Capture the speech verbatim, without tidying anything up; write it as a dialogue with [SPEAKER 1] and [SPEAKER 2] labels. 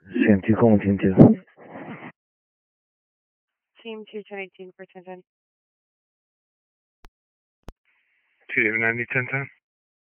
[SPEAKER 1] C M two calling team two.
[SPEAKER 2] Team two ten eighteen for ten ten.
[SPEAKER 3] two ninety ten ten.